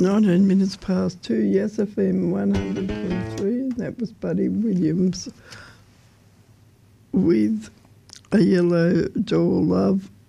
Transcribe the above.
19 minutes past 2, Yes FM 100.3. That was Buddy Williams with A Yellow Door Love.